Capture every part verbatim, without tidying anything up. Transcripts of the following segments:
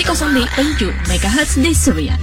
kosong tiga perpuluhan tujuh megahertz di Serian.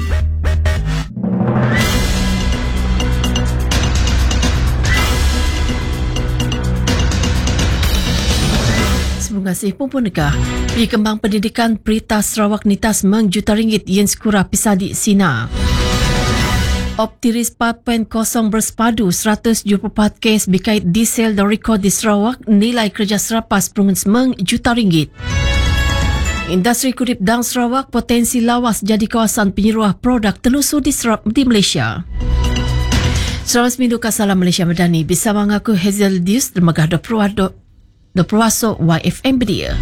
Terima kasih Pumpun Negah. Di Kembang Pendidikan Perita Sarawak nitas meng juta ringgit yen skura pisadi Sina. Optiris empat titik kosong bersepadu seratus tujuh puluh empat kes berkait diesel dan rekod di Sarawak nilai kerja serapas perungun semeng juta ringgit. Industri kudip Dang Sarawak potensi lawas jadi kawasan penyeruah produk telusur di, Sarawak, di Malaysia. Sarawak Seminggu Kasalam Malaysia Madani bisa mengaku Hazel Dius dermagah dua puluh dua puluh Y F M Bedia.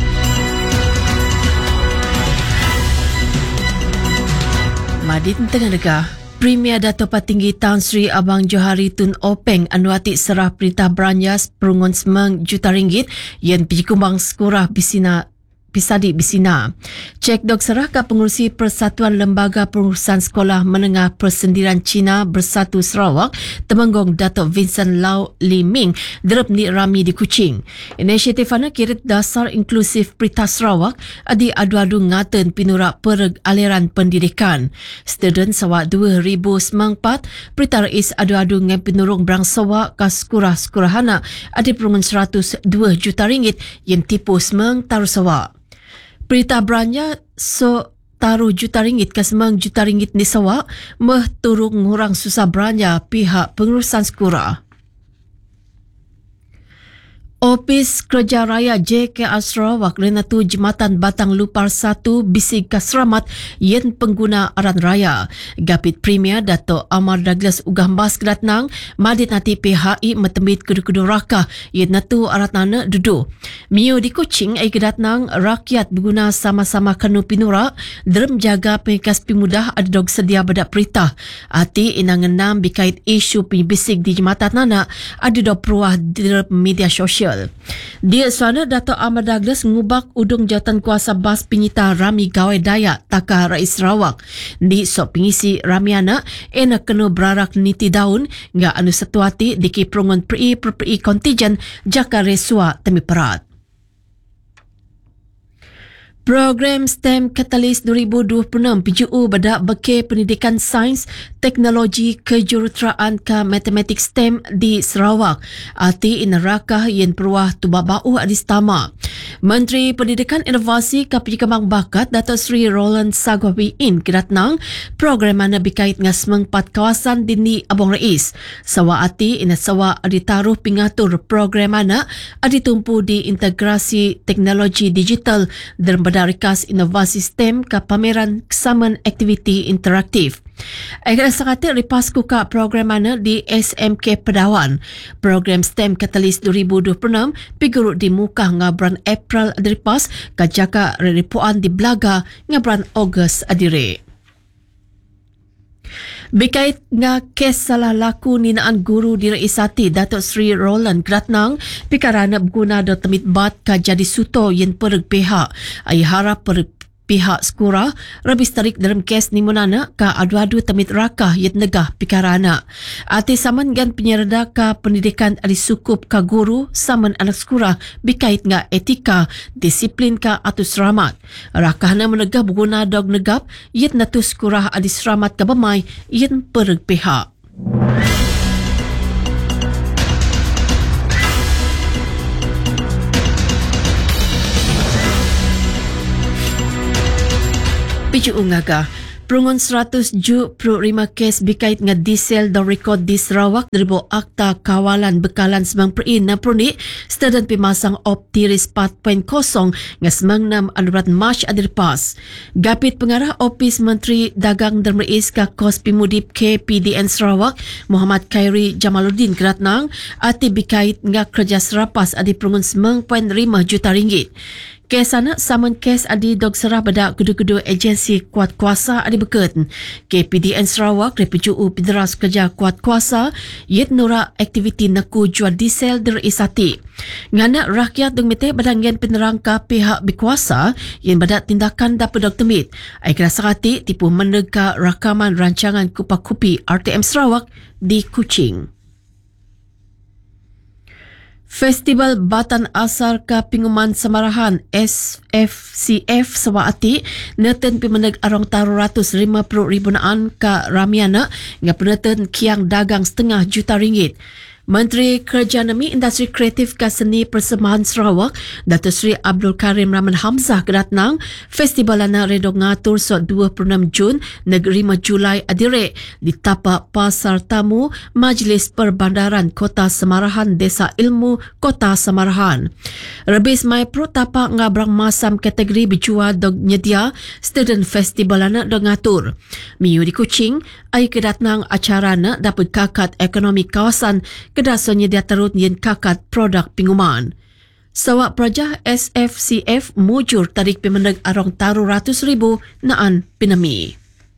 Madin Tengah Negah. Premier Dato' Patinggi Tan Sri Abang Johari Tun Openg anuati serah perintah beranjas perungun semeng juta ringgit yang pijikumbang sekurah bisina Pisadi Bisina. Cek dok serah ke pengurusi Persatuan Lembaga Pengurusan Sekolah Menengah Persendiran Cina Bersatu Sarawak, Temenggong Datuk Vincent Lau Li Ming, derep ni rami di Kuching. Inisiatif ana kirit dasar inklusif Perita Sarawak adi adu-adu ngaten pinurak pereg aliran pendidikan. Student sawak dua ribu sembilan puluh empat, Perita Rais adu-adu ngan pinurung berang sawak ke sekurah-sekurah anak adi perungun seratus dua juta ringgit yang tipu semeng taruh sawak. Perita beranya so taruh juta ringgit ke semang juta ringgit di sawak meh turung ngurang susah beranya pihak pengurusan sekolah. Opis Kerja Raya J K R Sarawak Renatu Jematan Batang Lupar satu bisik kasramat yen pengguna aran raya. Gapit Premier Dato' Amar Douglas Ugah Mbas Kedatnang madit nanti P H I metembit kedu-kedu raka yen natu arat nana dudu. Mio di Kuching ai Kedatnang rakyat berguna sama-sama kanu pinura derem jaga pengikas pimudah ada dog sedia badak perintah. Ati inang enam berkait isu penyibisik di Jematan nana ada dog peruah di media sosial. Dia suana Dato' Ahmad Douglas ngubak udung jawatan kuasa bas penyita rami gawai Dayak Takah Rais Sarawak. Di sok pengisi rami anak enak kena berarak niti daun nga anu setuati diki perungun peri peri kontijen jaka resua temi perat. Program STEM Catalyst dua ribu dua puluh enam P J U badak beke pendidikan sains, teknologi, kejuruteraan ke matematik STEM di Sarawak. Ati inarakah yang peruah tubak bau adistama. Menteri Pendidikan Inovasi ke Penjikambang Bakat Dato' Sri Roland Sagwawi In Kedatnang program mana berkait dengan semeng empat kawasan dini Abang Rais. Sawa ati ina sawa aditaruh pingatur program mana aditumpu di integrasi teknologi digital dan Rikas Inovasi STEM ke pameran kesamaan aktiviti interaktif. Agar sangat ripas kuka program mana di S M K Pedawan. Program STEM Catalyst dua ribu dua puluh enam pigurut di muka ngabran April adiripas ke jaka ripuan di Belaga ngabran Ogos adire. Berkait dengan kes salah laku ninaan guru di Raisati Datuk Sri Roland Kedatnang pikarana berguna do temit bat ka jadi suto yen pereg pihak. Ai harap pereg pihak sekolah rabis tarik dalam kes ni munana ka adu-adu temit rakah yen negah pikarana. Ati saman gan penyerda ka pendidikan adi sukup ka guru saman anak sekolah berkait dengan etika, disiplin ka atu seramat. Rakahna menegah berguna dog negap yen natu sekolah adi seramat ka bemai yen pereg pihak. Piju ungaga, perungun seratus tujuh puluh lima kes berkait dengan diesel dan rekod di Sarawak dari Akta Kawalan Bekalan sembilan puluh enam puluh sedan pemasang Optiris empat titik kosong dengan sembilan puluh enam anurat Mac adirpas. Gapit pengarah Opis Menteri Dagang dan Merais ke Kos Pimudip K P D N Sarawak Muhammad Khairi Jamaluddin Kedatnang ati berkait dengan kerja serapas adi perungun sembilan titik lima juta ringgit. Kes anak saman kes adi dog serah badak kudu-kudu agensi kuat kuasa adi beket. K P D N Sarawak P J U Penderas Kerja Kuat Kuasa yet nura aktiviti naku jual diesel der isati. Ngana rakyat dong mete badangan penerang ka pihak berkuasa yang badak tindakan dapat dog temit. Ai kerasakati tipu menega rakaman rancangan Kupa-Kupi R T M Sarawak di Kuching. Festival Batan Asar ka Pinguman Samarahan S F C F Sawaati neten pimeneg arong taru ratus lima puluh ribu naan ka ramiana nga peneten kiang dagang setengah juta ringgit. Menteri Kerjaan Industri Kreatif ke Seni Persembahan Sarawak, Datuk Seri Abdul Karim Rahman Hamzah kedatnang festival ana redo ngatur so dua puluh enam Jun negeri lima Julai adire di tapak Pasar Tamu Majlis Perbandaran Kota Samarahan Desa Ilmu Kota Samarahan. Rebis mai pro tapak ngabrang masam kategori bijua dog nyedia student festival ana dog ngatur. Miu di Kuching ai kedatnang acara na dapat kakat ekonomi kawasan kedasannya dia terut yen kakat produk pinguman. Sawak Praja S F C F mujur tarik pimeneg arong taru ratus ribu naan pinami.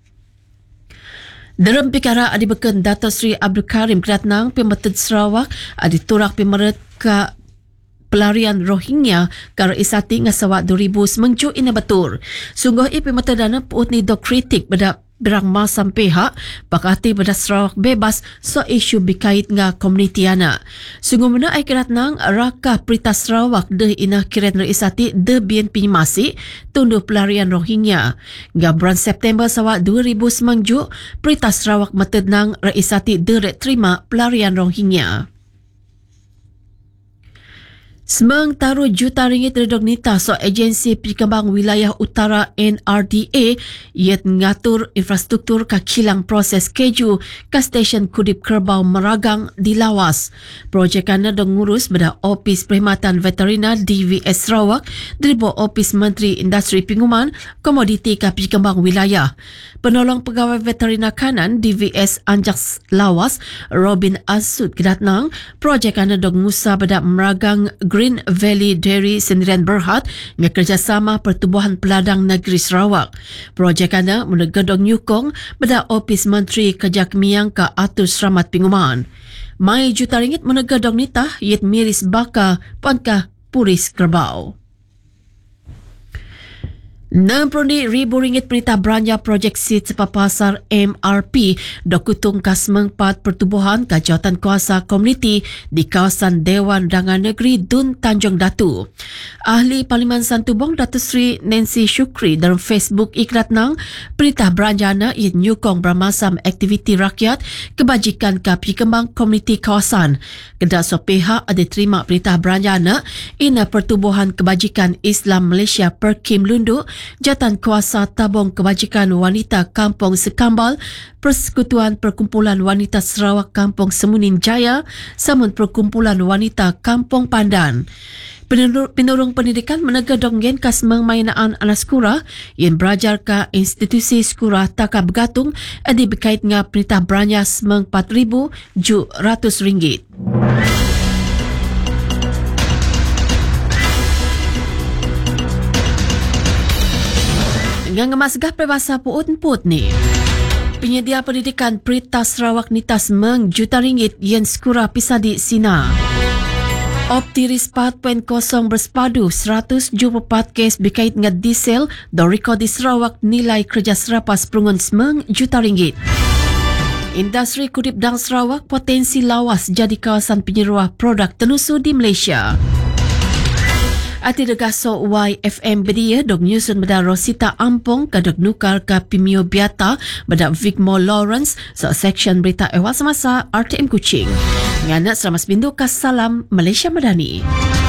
Dalam pikara adi beken Datuk Seri Abdul Karim kedatnang pemeted Sarawak adi turak pimeret ka pelarian Rohingya karo isati nga sawak dua ribu semengju ina betul. Sungguh i pemeted dana puut ni dok kritik pada berang masam pihak pakati pada Sarawak bebas so isu berkait nga komuniti ana. Sungguh mana ai keratnang rakah Perintah Sarawak de ina kiret reisati de bien pinmasi tunduh pelarian Rohingya. Nga bulan September sawak dua ribu semangju Perintah Sarawak metednang reisati de rek terima pelarian Rohingya. Semang taruh juta ringgit redog nita so agensi Perkembang Wilayah Utara N R D A iat ngatur infrastruktur ka kilang proses keju ka stesen Kudip Kerbau Meragang di Lawas. Projek ana dong ngurus pada Opis Perkhidmatan Veteriner D V S Sarawak daripada Opis Menteri Industri Pinguman Komoditi ka Perkembang Wilayah. Penolong Pegawai Veteriner Kanan D V S Anjak Lawas Robin Asud kedatnang projek ana dong ngusa pada Meragang Green Valley Dairy Sendirian Berhad nga kerjasama Pertubuhan Peladang Negeri Sarawak. Projek ana menegedong nyukong pada Opis Menteri Kerja Kemiang ka Atur Seramat Pinguman. Mai juta ringgit menegedong nitah yit miris baka pankah Puris Kerbau. enam puluh ribu ringgit Perintah Belanja Projek Seed Sepa Pasar M R P dokutung kasmeng pat pertubuhan ka jawatan kuasa komuniti di kawasan Dewan Undangan Negeri Dun Tanjung Datu. Ahli Parlimen Santubong Datuk Seri Nancy Shukri dalam Facebook ikratnang Perintah Belanjana ia nyukong bermasam aktiviti rakyat kebajikan ka Perkembang Komuniti Kawasan. Kedak so pihak ada terima Perintah Belanjana ina Pertubuhan Kebajikan Islam Malaysia Perkim Lundu Jatan Kuasa Tabung Kebajikan Wanita Kampung Sekambal, Persekutuan Perkumpulan Wanita Sarawak Kampung Semunin Jaya, samun Perkumpulan Wanita Kampung Pandan. Penurung pendidikan menegedong gen kasmeng mainaan anak sekolah yang belajar ke institusi sekolah taka bergatung adi berkait dengan Perintah Belanja semeng empat ribu tujuh ratus ringgit. Yang ngemasgah peribahasa puut-puut ni. Penyedia pendidikan Perintah Sarawak nitas meng juta ringgit yen skura pisadi sina. Optiris empat titik kosong bersepadu seratus tujuh puluh empat kes berkait dengan diesel dan rekod di Sarawak nilai kerja serapas perungun semeng juta ringgit. Industri kudip dang Sarawak potensi lawas jadi kawasan penyeruah produk tenusu di Malaysia. Ati degaso Y F M bedia dog nyusun beda Rosita Ampong kadog nukar ka Pimio Biata beda Vigmo Lawrence so section berita ehwal semasa R T M Kuching. Ngana selamat bindu ka salam Malaysia Madani.